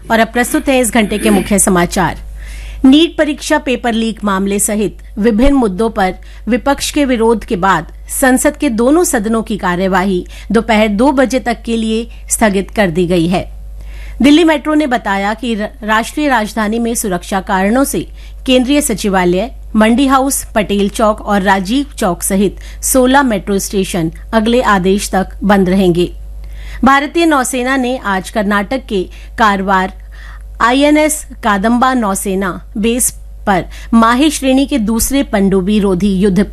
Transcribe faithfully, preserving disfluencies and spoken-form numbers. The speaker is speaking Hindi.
और अब प्रस्तुत है इस घंटे के मुख्य समाचार। नीट परीक्षा पेपर लीक मामले सहित विभिन्न मुद्दों पर विपक्ष के विरोध के बाद संसद के दोनों सदनों की कार्यवाही दोपहर दो बजे तक के लिए स्थगित कर दी गई है। दिल्ली मेट्रो ने बताया कि राष्ट्रीय राजधानी में सुरक्षा कारणों से केंद्रीय सचिवालय, मंडी हाउस, पटेल चौक और राजीव चौक सहित सोलह मेट्रो स्टेशन अगले आदेश तक बंद रहेंगे। भारतीय नौसेना ने आज कर्नाटक के कारवार आईएनएस कादंबा नौसेना बेस पर माहे श्रेणी के दूसरे पनडुब्बी रोधी युद्ध